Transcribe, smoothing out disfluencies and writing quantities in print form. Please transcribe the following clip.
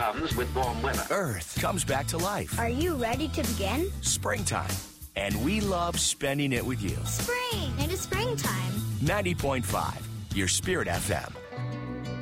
comes with warm weather. Earth comes back to life. Are you ready to begin? Springtime. And we love spending it with you. Spring! It is springtime. 90.5, your Spirit FM.